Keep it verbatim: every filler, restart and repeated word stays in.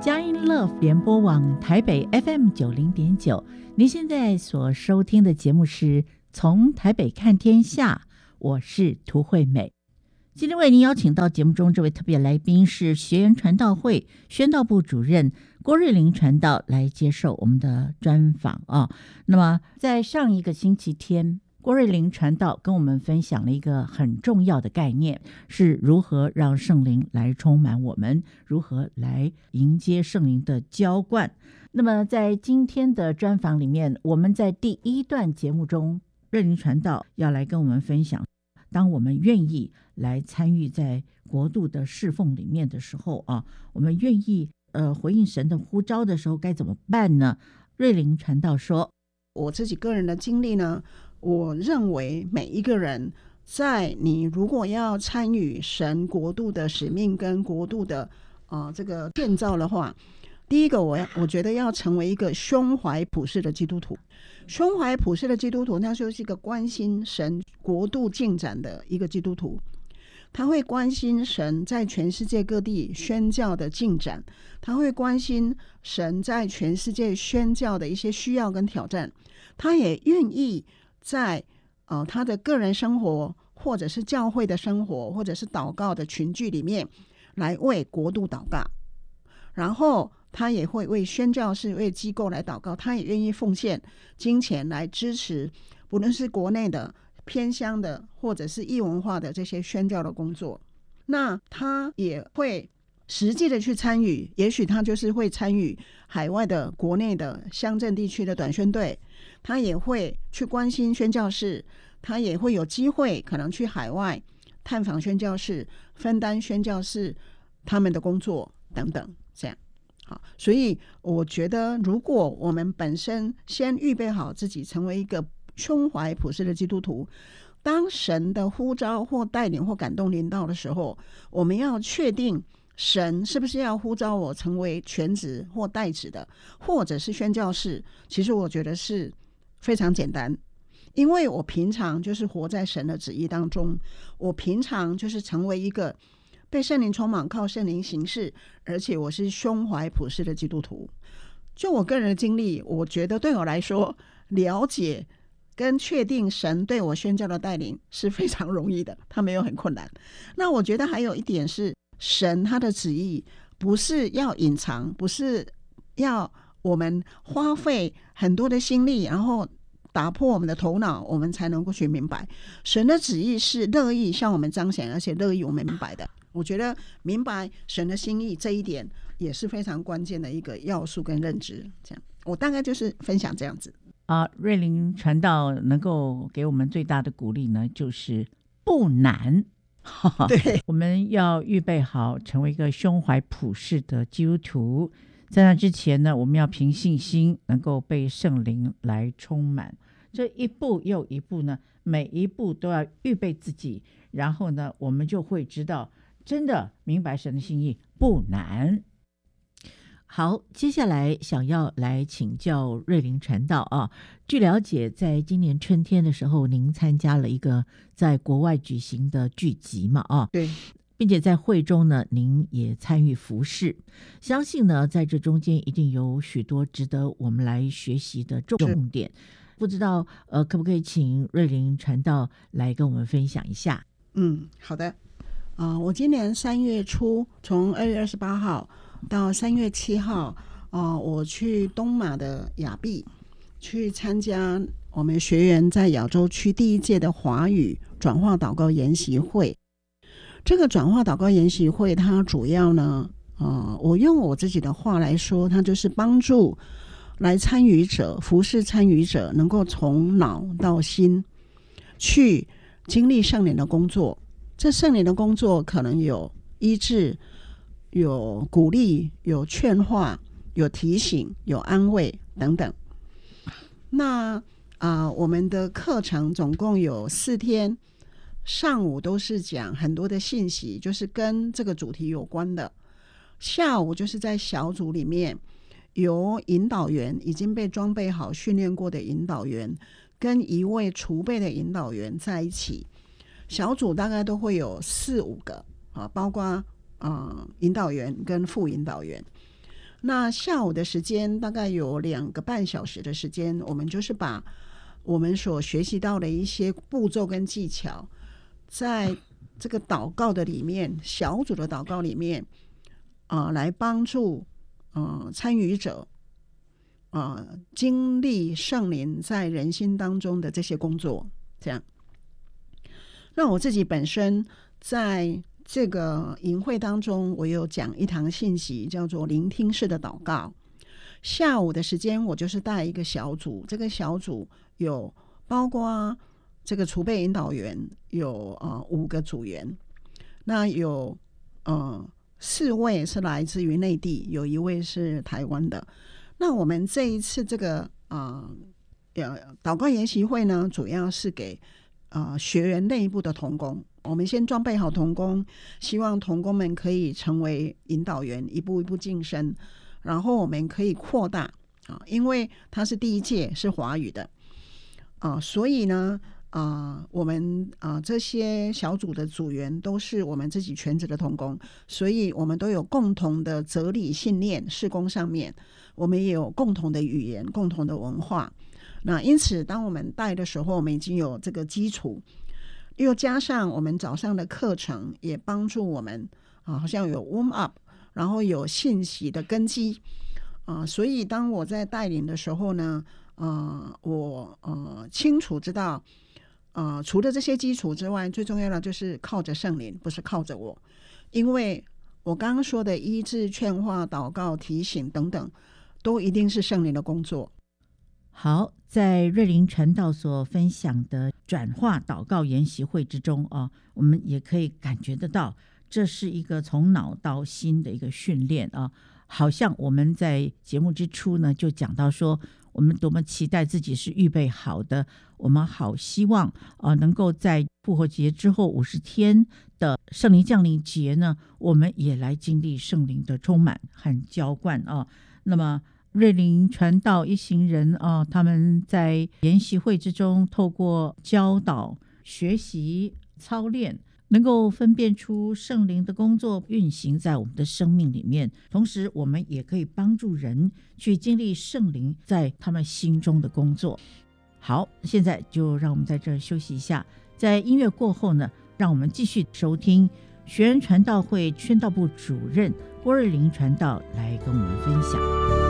佳音 Love 联播网台北 F M 九零点九，您现在所收听的节目是从台北看天下，我是涂惠美。今天为您邀请到节目中这位特别来宾是学员传道会宣道部主任郭瑞玲传道，来接受我们的专访啊。那么在上一个星期天，郭瑞玲传道跟我们分享了一个很重要的概念，是如何让圣灵来充满我们，如何来迎接圣灵的浇灌。那么在今天的专访里面，我们在第一段节目中，瑞玲传道要来跟我们分享，当我们愿意来参与在国度的侍奉里面的时候啊，我们愿意呃回应神的呼召的时候该怎么办呢？瑞玲传道说， 我自己个人的经历呢，我认为每一个人在你如果要参与神国度的使命跟国度的呃这个建造的话，第一个我我觉得要成为一个胸怀普世的基督徒。胸怀普世的基督徒，那就是一个关心神国度进展的一个基督徒。他会关心神在全世界各地宣教的进展，他会关心神在全世界宣教的一些需要跟挑战，他也愿意在、呃、他的个人生活或者是教会的生活或者是祷告的群聚里面来为国度祷告，然后他也会为宣教士为机构来祷告，他也愿意奉献金钱来支持不论是国内的偏乡的或者是异文化的这些宣教的工作。那他也会实际的去参与，也许他就是会参与海外的国内的乡镇地区的短宣队，他也会去关心宣教士，他也会有机会可能去海外探访宣教士，分担宣教士他们的工作等等，这样好。所以我觉得如果我们本身先预备好自己成为一个胸怀普世的基督徒，当神的呼召或带领或感动临到的时候，我们要确定神是不是要呼召我成为全职或代职的或者是宣教士。其实我觉得是非常简单，因为我平常就是活在神的旨意当中，我平常就是成为一个被圣灵充满靠圣灵行事，而且我是胸怀普世的基督徒。就我个人的经历，我觉得对我来说了解跟确定神对我宣教的带领是非常容易的，它没有很困难。那我觉得还有一点是，神他的旨意不是要隐藏，不是要我们花费很多的心力然后打破我们的头脑我们才能够去明白。神的旨意是乐意向我们彰显，而且乐意我们明白的。我觉得明白神的心意这一点也是非常关键的一个要素跟认知。这样我大概就是分享这样子啊。瑞玲传道能够给我们最大的鼓励呢，就是不难。 对， 我们要预备好成为一个胸怀普世的基督徒，在那之前呢，我们要凭信心能够被圣灵来充满。这一步又一步呢，每一步都要预备自己，然后呢，我们就会知道真的明白神的心意不难。好，接下来想要来请教瑞玲传道啊。据了解，在今年春天的时候，您参加了一个在国外举行的聚集嘛啊？ 对， 并且在会中呢，您也参与服事。相信呢，在这中间一定有许多值得我们来学习的重点。不知道呃，可不可以请瑞玲传道来跟我们分享一下？ 嗯，好的。啊、呃，我今年三月初，从二月二十八号到三月七号，呃，我去东马的雅碧去参加我们学员在亚洲区第一届的华语转化祷告研习会。这个转化祷告研习会，它主要呢，呃，我用我自己的话来说，它就是帮助来参与者、服事参与者能够从脑到心去经历圣灵的工作。这圣灵的工作可能有医治，有鼓励，有劝化，有提醒，有安慰等等。那啊、呃，我们的课程总共有四天，上午都是讲很多的信息，就是跟这个主题有关的。下午就是在小组里面，由引导员已经被装备好、训练过的引导员，跟一位储备的引导员在一起。小组大概都会有四五个啊，包括呃引导员跟副引导员。 那下午的时间大概有两个半小时的时间，我们就是把我们所学习到的一些步骤跟技巧，在这个祷告的里面，小组的祷告里面，啊、呃，来帮助呃参与者啊、呃、经历圣灵在人心当中的这些工作。这样，那我自己本身在这个营会当中，我有讲一堂信息，叫做聆听式的祷告。下午的时间，我就是带一个小组，这个小组有包括这个储备引导员，有呃五个组员，那有呃四位是来自于内地，有一位是台湾的。那我们这一次这个啊呃祷告研习会呢，主要是给呃学员内部的同工。我们先装备好同工，希望同工们可以成为引导员，一步一步晋升，然后我们可以扩大啊，因为它是第一届，是华语的啊，所以呢啊，我们啊这些小组的组员都是我们自己全职的同工，所以我们都有共同的哲理信念，事工上面我们也有共同的语言，共同的文化。那因此，当我们带的时候，我们已经有这个基础。又加上我们早上的课程也帮助我们啊，好像有 warm up， 然后有信息的根基啊，所以当我在带领的时候呢，呃，我呃清楚知道，呃，除了这些基础之外，最重要的就是靠着圣灵，不是靠着我，因为我刚刚说的医治、劝化、祷告、提醒等等，都一定是圣灵的工作。 好，在瑞林传道所分享的转化祷告研习会之中啊，我们也可以感觉得到，这是一个从脑到心的一个训练啊。好像我们在节目之初呢，就讲到说，我们多么期待自己是预备好的，我们好希望啊，能够在复活节之后五十天的圣灵降临节呢，我们也来经历圣灵的充满和浇灌啊。那么瑞林传道一行人啊，他们在研习会之中，透过教导、学习、操练，能够分辨出圣灵的工作运行在我们的生命里面，同时我们也可以帮助人去经历圣灵在他们心中的工作。好，现在就让我们在这儿休息一下，在音乐过后呢，让我们继续收听学人传道会宣道部主任郭瑞林传道来跟我们分享。